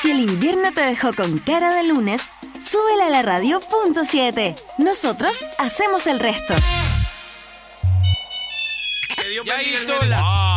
Si el invierno te dejó con cara de lunes, súbela a la radio.7. Nosotros hacemos el resto. Ya hizo la...